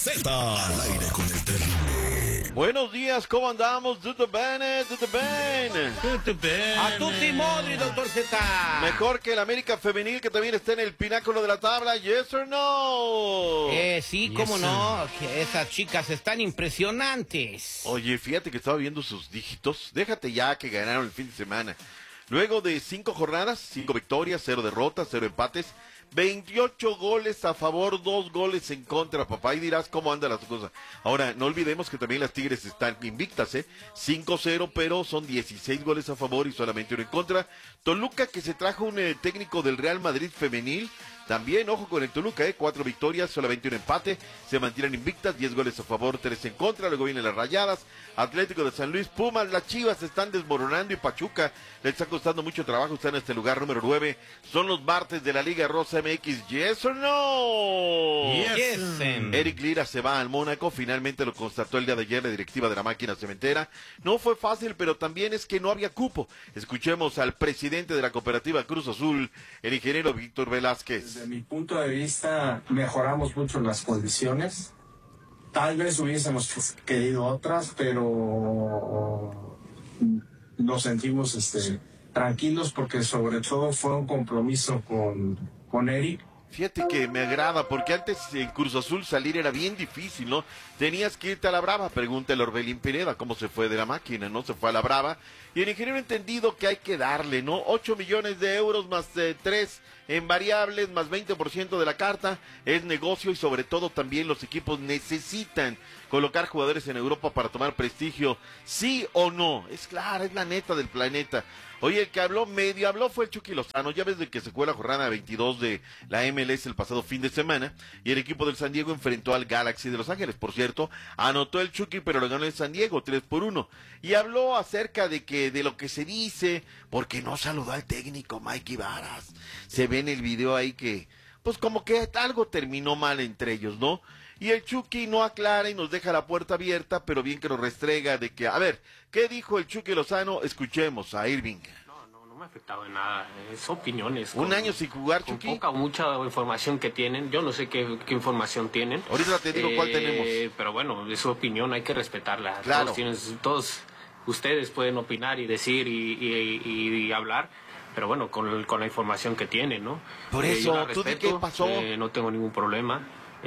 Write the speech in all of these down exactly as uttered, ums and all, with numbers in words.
Z. Al aire con el terrible. Buenos días, ¿cómo andamos? Tutto bene, tutto bene. Tutto bene. A tutti modri, doctor Z. Mejor que el América Femenil, que también está en el pináculo de la tabla, yes or no. Eh, sí, Yes, cómo sir. no, que esas chicas están impresionantes. Oye, fíjate que estaba viendo sus dígitos. Déjate ya que ganaron el fin de semana. Luego de cinco jornadas, cinco victorias, cero derrotas, cero empates, veintiocho goles a favor, dos goles en contra, papá. Y dirás cómo andan las cosas. Ahora, no olvidemos que también las Tigres están invictas, ¿eh? cinco cero, pero son dieciséis goles a favor y solamente uno en contra. Toluca, que se trajo un eh, técnico del Real Madrid femenil. También, ojo con el Toluca, ¿eh? Cuatro victorias, solamente un empate. Se mantienen invictas, diez goles a favor, tres en contra. Luego vienen las Rayadas, Atlético de San Luis, Pumas, las Chivas se están desmoronando y Pachuca les está costando mucho trabajo. Están en este lugar número nueve. Son los martes de la Liga Rosa M X. ¿Yes or no? Yes. Yes, em. Eric Lira se va al Mónaco, finalmente lo constató el día de ayer la directiva de la máquina cementera. No fue fácil, pero también es que no había cupo. Escuchemos al presidente de la cooperativa Cruz Azul, el ingeniero Víctor Velázquez. Desde mi punto de vista, mejoramos mucho las condiciones. Tal vez hubiésemos querido otras, pero nos sentimos este, tranquilos porque sobre todo fue un compromiso con, con Eric. Fíjate que me agrada, porque antes en Cruz Azul salir era bien difícil, ¿no? Tenías que irte a la brava, pregúntale a Orbelín Pineda cómo se fue de la máquina, ¿no? Se fue a la brava, y el ingeniero ha entendido que hay que darle, ¿no? ocho millones de euros más eh, tres en variables, más veinte por ciento de la carta, es negocio y sobre todo también los equipos necesitan colocar jugadores en Europa para tomar prestigio, ¿sí o no? Es clara, es la neta del planeta. Oye, el que habló, medio habló fue el Chucky Lozano, ya ves de que se fue la jornada veintidós de la M L S el pasado fin de semana, y el equipo del San Diego enfrentó al Galaxy de Los Ángeles, por cierto, anotó el Chucky, pero lo ganó el San Diego, tres por uno, y habló acerca de que, de lo que se dice, porque no saludó al técnico Mikey Varas, se ve en el video ahí que, pues como que algo terminó mal entre ellos, ¿no? Y el Chucky no aclara y nos deja la puerta abierta, pero bien que nos restrega de que, a ver, ¿qué dijo el Chucky Lozano? Escuchemos a Irving. No, no, no me ha afectado en nada, es opiniones. Un con- año sin jugar, con Chucky. poca o mucha información que tienen, yo no sé qué, qué información tienen. Ahorita te digo cuál tenemos. Pero bueno, es su opinión, hay que respetarla. Claro. Todos, tienen, todos ustedes pueden opinar y decir y, y- y- y hablar, pero bueno, con, con la información que tienen, ¿no? Por Eh, eso, yo la ¿tú de respeto, qué pasó? eh, no tengo ningún problema.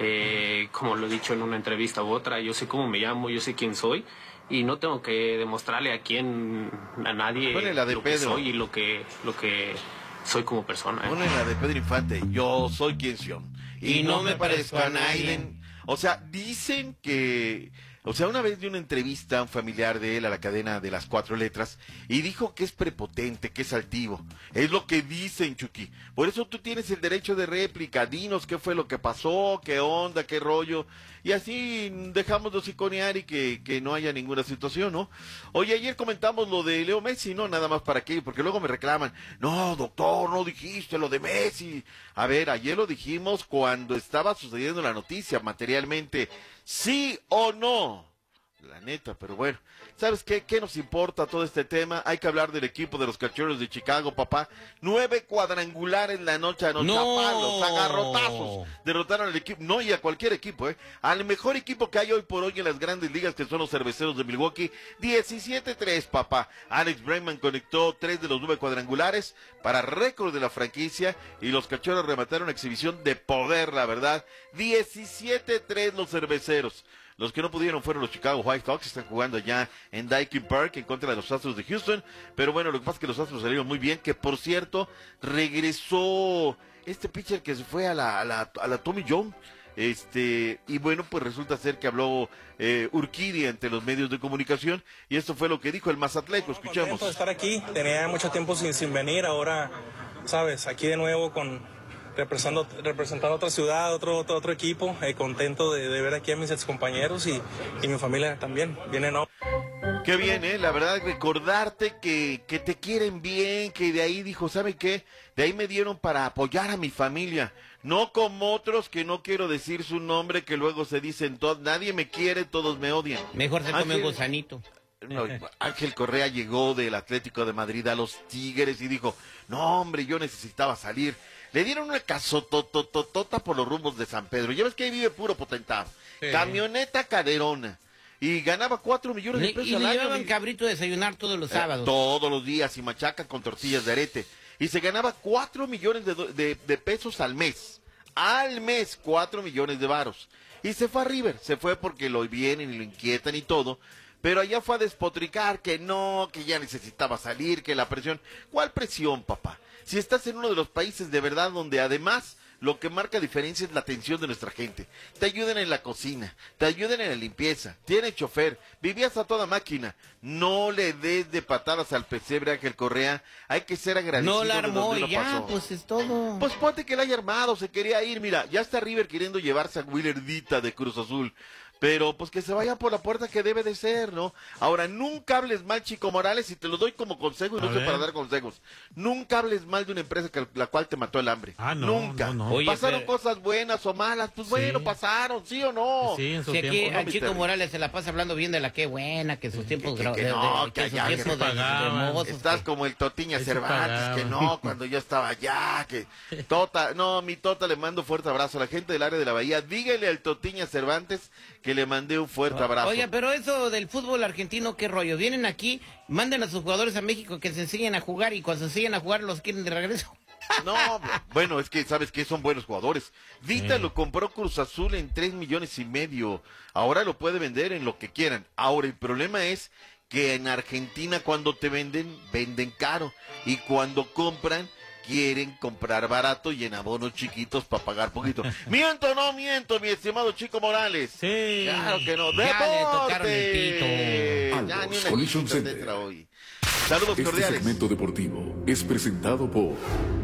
Eh, como lo he dicho en una entrevista u otra, yo sé cómo me llamo, yo sé quién soy y no tengo que demostrarle a quién, a nadie Ponle la de lo que Pedro. soy y lo que, lo que soy como persona. ¿eh? Ponle la de Pedro Infante, yo soy quien soy. Y, no me parezco a nadie. O sea, dicen que... O sea, una vez de una entrevista a un familiar de él a la cadena de las cuatro letras y dijo que es prepotente, que es altivo. Es lo que dicen, Chucky. Por eso tú tienes el derecho de réplica. Dinos qué fue lo que pasó, qué onda, qué rollo. Y así dejamos de hociconear y que, que no haya ninguna situación, ¿no? Oye, ayer comentamos lo de Leo Messi, ¿no? Nada más para qué, porque luego me reclaman. No, doctor, no dijiste lo de Messi. A ver, ayer lo dijimos cuando estaba sucediendo la noticia materialmente. ¿Sí o no? La neta, pero bueno, ¿sabes qué? ¿Qué nos importa todo este tema? Hay que hablar del equipo de los Cachorros de Chicago, papá. Nueve cuadrangulares la noche anoche, No. a palos, agarrotazos. Derrotaron al equipo, no, y a cualquier equipo, ¿eh? Al mejor equipo que hay hoy por hoy en las grandes ligas, que son los Cerveceros de Milwaukee. diecisiete tres, papá. Alex Bregman conectó tres de los nueve cuadrangulares para récord de la franquicia, y los Cachorros remataron una exhibición de poder, la verdad. diecisiete tres los Cerveceros. Los que no pudieron fueron los Chicago White Sox, están jugando ya en Daikin Park en contra de los Astros de Houston, pero bueno, lo que pasa es que los Astros salieron muy bien, que por cierto, regresó este pitcher que se fue a la, a la, a la Tommy John, este, y bueno, pues resulta ser que habló eh, Urquidy ante los medios de comunicación, y esto fue lo que dijo el Mazatleco, escuchamos. Contento de estar aquí, tenía mucho tiempo sin, sin venir, ahora, sabes, aquí de nuevo con... Representando, representando otra ciudad, otro otro, otro equipo, eh, contento de, de ver aquí a mis excompañeros y, y mi familia también, vienen hoy. Qué bien, ¿eh? La verdad, recordarte que, que te quieren bien, que de ahí dijo, ¿sabe qué? De ahí me dieron para apoyar a mi familia, no como otros que no quiero decir su nombre, que luego se dicen, todos, nadie me quiere, todos me odian. Mejor se come Ángel- un gusanito. No, Ángel Correa llegó del Atlético de Madrid a los Tigres y dijo, no hombre, yo necesitaba salir. Le dieron una casotototota por los rumbos de San Pedro. Ya ves que ahí vive puro potentado. Sí. Camioneta caderona. Y ganaba cuatro millones de Le- pesos y al le año. llevaban mi- cabrito a desayunar todos los Eh, sábados. todos los días y machaca con tortillas de arete. Y se ganaba cuatro millones de, do- de- de pesos al mes. Al mes, cuatro millones de varos. Y se fue a River. Se fue porque lo vienen y lo inquietan y todo. Pero allá fue a despotricar que no, que ya necesitaba salir, que la presión. ¿Cuál presión, papá? Si estás en uno de los países de verdad donde además lo que marca diferencia es la atención de nuestra gente. Te ayudan en la cocina, te ayudan en la limpieza, tienes chofer, vivías a toda máquina. No le des de patadas al pesebre Ángel Correa, hay que ser agradecido No la de armó donde y uno ya, pasó. pues es todo. Pues ponte que la haya armado, se quería ir, mira, ya está River queriendo llevarse a Willerdita de Cruz Azul, pero pues que se vaya por la puerta que debe de ser, ¿no? Ahora, nunca hables mal, Chico Morales, y te lo doy como consejo, y A no sé ver. para dar consejos. Nunca hables mal de una empresa que, la cual te mató el hambre. Ah, no, Nunca. no, no. Oye, Pasaron pero- cosas buenas o malas, pues Sí. bueno, pasaron, ¿sí o no? Sí, en su Si aquí tiempo. no, al mi Chico Terry. Morales se la pasa hablando bien de la que buena, que sus tiempos que- gra- que de- no, de- que que sus allá que tiempos se de, de pagaban. mozos, Estás que- como el Totiña Ahí se Cervantes, que pagaban. no, cuando yo estaba allá, que Tota, no, mi Tota le mando un fuerte abrazo a la gente del área de la Bahía, dígale al Totiña Cervantes que le mandé un fuerte abrazo. Oye, pero eso del fútbol argentino, ¿qué rollo? Vienen aquí, mandan a sus jugadores a México que se enseñen a jugar y cuando se enseñan a jugar los quieren de regreso. No, bueno, es que sabes que son buenos jugadores. Vita Sí. lo compró Cruz Azul en tres millones y medio. Ahora lo puede vender en lo que quieran. Ahora el problema es que en Argentina cuando te venden, venden caro. Y cuando compran, quieren comprar barato y en abonos chiquitos para pagar poquito. ¿Miento o no miento, mi estimado Chico Morales? Sí. Claro que no. Ya le tocaron el ¡Deporte! pito. Ya ni una Collision chiquita Center. te entra hoy. Saludos Este cordiales. segmento deportivo es presentado por